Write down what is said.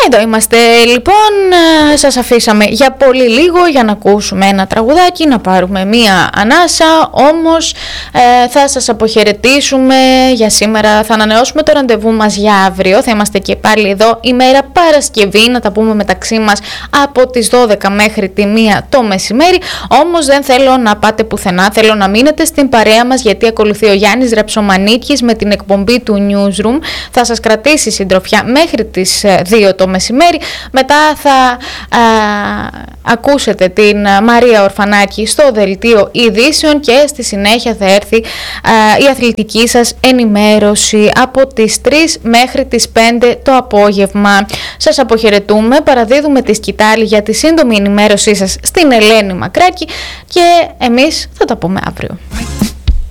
Εδώ είμαστε λοιπόν, σας αφήσαμε για πολύ λίγο για να ακούσουμε ένα τραγουδάκι, να πάρουμε μία ανάσα, όμως θα σας αποχαιρετήσουμε για σήμερα, θα ανανεώσουμε το ραντεβού μας για αύριο, θα είμαστε και πάλι εδώ ημέρα Παρασκευή, να τα πούμε μεταξύ μας από τις 12 μέχρι τη 1 το μεσημέρι, όμως δεν θέλω να πάτε πουθενά, θέλω να μείνετε στην παρέα μας γιατί ακολουθεί ο Γιάννης Ρεψομανίκης με την εκπομπή του Newsroom, θα σας κρατήσει συντροφιά μέχρι τις 2 το μεσημέρι. Μετά θα ακούσετε την Μαρία Ορφανάκη στο δελτίο ειδήσεων και στη συνέχεια θα έρθει η αθλητική σας ενημέρωση από τις 3 μέχρι τις 5 το απόγευμα. Σας αποχαιρετούμε, παραδίδουμε τη σκητάλη για τη σύντομη ενημέρωσή σας στην Ελένη Μακράκη και εμείς θα τα πούμε αύριο.